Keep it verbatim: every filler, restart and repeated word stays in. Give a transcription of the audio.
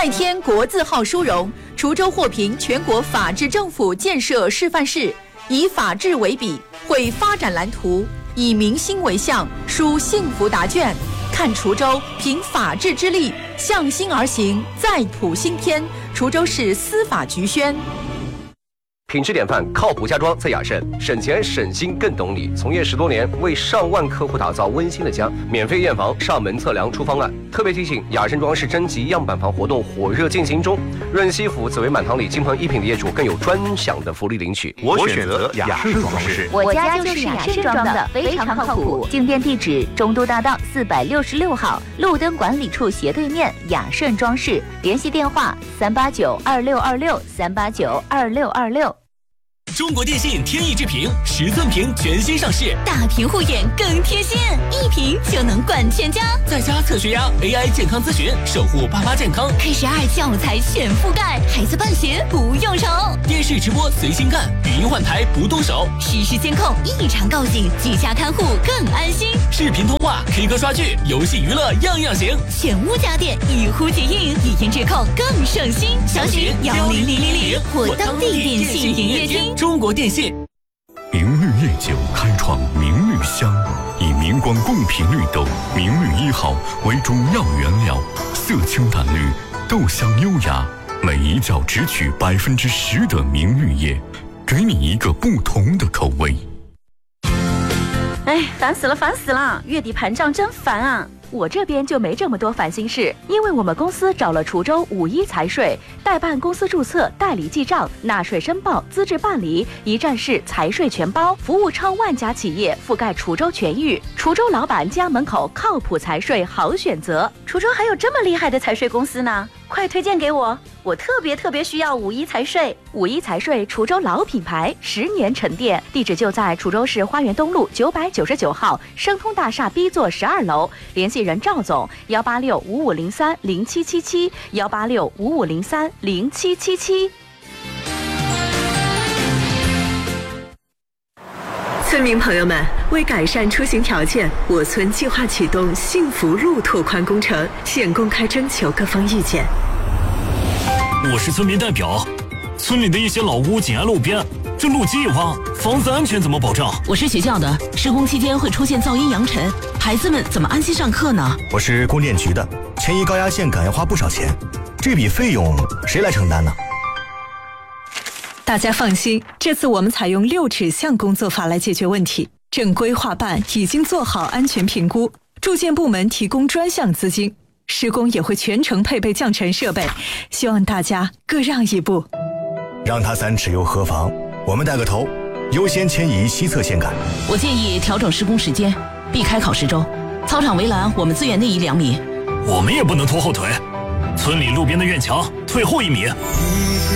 再添国字号殊荣，滁州获评全国法治政府建设示范市，以法治为笔，绘发展蓝图，以民心为向，书幸福答卷。看滁州凭法治之力，向心而行，再谱新篇。滁州市司法局宣。 品质典范，靠谱家装在雅盛，省钱省心更懂你。从业十多年，为上万客户打造温馨的家，免费验房、上门测量、出方案。特别提醒，雅盛装饰征集样板房活动火热进行中，润西府紫薇满堂里金鹏一品的业主更有专享的福利领取。 我选择雅盛装饰， 我家就是雅盛装的，非常靠谱。进店地址：中都大道四百六十六号，路灯管理处斜对面，雅盛装饰。联系电话：三八九二六二六三八九二六二六。 中国电信天翼智屏十寸屏全新上市， 大屏护眼更贴心，一屏就能管全家。 在家测血压 ，A I 健康咨询，守护爸妈健康。 K 十二教材全覆盖，孩子办学不用愁。 电视直播随心干，语音换台不动手。 实时监控，异常告警，居家看护更安心。 视频通话、K 歌刷剧、游戏娱乐样样行。 全屋家电一呼即应，语音质控更省心。详询幺零零零零或当地电信营业厅。 中国电信。 明绿夜酒开创明绿香，以明光贡品绿豆明绿一号为主要原料，色清淡绿，豆香优雅，每一角只取百分之十的明绿叶，给你一个不同的口味。 哎，烦死了，烦死了！月底盘账真烦啊！我这边就没这么多烦心事，因为我们公司找了滁州五一财税，代办公司注册、代理记账、纳税申报、资质办理，一站式财税全包，服务超万家企业，覆盖滁州全域。滁州老板家门口靠谱财税好选择。滁州还有这么厉害的财税公司呢，快推荐给我！我特别特别需要五一财税。五一财税滁州老品牌，十年沉淀，地址就在滁州市花园东路九百九十九号升通大厦 B 座十二楼，联系人赵总：幺八六五五零三零七七七，幺八六五五零三零七七七。 村民朋友们，为改善出行条件，我村计划启动幸福路拓宽工程，现公开征求各方意见。 我是村民代表，村里的一些老屋紧挨路边，这路基一挖，房子安全怎么保障？ 我是学校的，施工期间会出现噪音扬尘，孩子们怎么安心上课呢？ 我是供电局的，迁移高压线杆要花不少钱，这笔费用谁来承担呢？ 大家放心，这次我们采用六指向工作法来解决问题。正规划办已经做好安全评估，住建部门提供专项资金，施工也会全程配备降尘设备，希望大家各让一步。 让他三尺又何妨？我们带个头，优先迁移西侧线杆。 我建议调整施工时间，避开考试周。操场围栏我们自远内移两米。 我们也不能拖后腿，村里路边的院墙退后一米。